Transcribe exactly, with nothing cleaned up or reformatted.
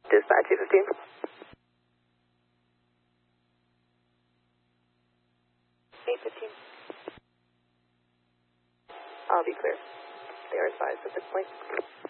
Dispatch two fifteen. eight fifteen. I'll be clear. They are advised at this point.